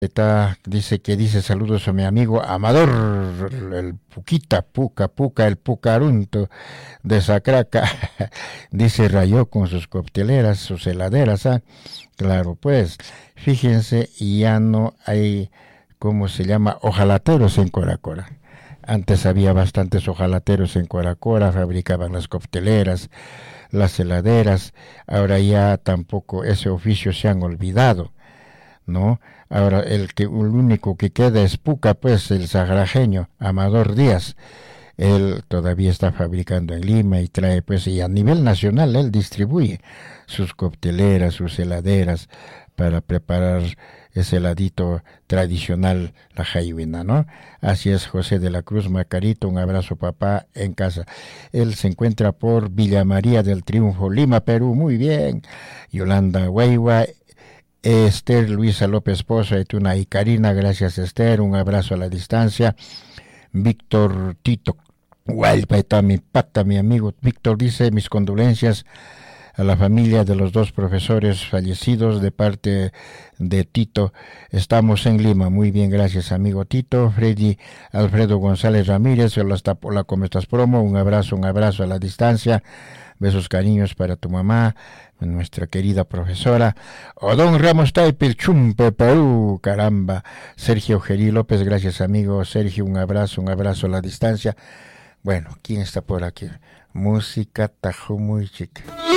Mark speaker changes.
Speaker 1: Dice saludos a mi amigo Amador, el Puca, el Pucarunto de Sacraca. Dice rayó con sus cocteleras, sus heladeras, ¿ah? Claro, pues, fíjense, ya no hay, ¿cómo se llama? Ojalateros en Coracora. Antes había bastantes ojalateros en Coracora, fabricaban las cocteleras, las heladeras, ahora ya tampoco ese oficio se han olvidado, ¿no? Ahora el único que queda es Puca, pues el sagrajeño Amador Díaz. Él todavía está fabricando en Lima y trae, pues, y a nivel nacional él distribuye sus cocteleras, sus heladeras para preparar ese heladito tradicional, la jaiwina, ¿no? Así es, José de la Cruz Macarito, un abrazo papá en casa. Él se encuentra por Villa María del Triunfo, Lima, Perú, muy bien. Yolanda Huaywa, Esther Luisa López Pozo, Etuna y Karina, gracias Esther, un abrazo a la distancia. Víctor Tito Guaypa, está mi pata, mi amigo Víctor, dice mis condolencias a la familia de los dos profesores fallecidos de parte de Tito. Estamos en Lima. Muy bien, gracias amigo Tito. Freddy Alfredo González Ramírez, hola, ¿cómo estás, promo? Un abrazo a la distancia. Besos, cariños para tu mamá, nuestra querida profesora. Odón Ramos Taipil, Chumpe, Perú, caramba. Sergio Geri López, gracias amigo Sergio, un abrazo a la distancia. Bueno, ¿quién está por aquí? Música tajo muy chica.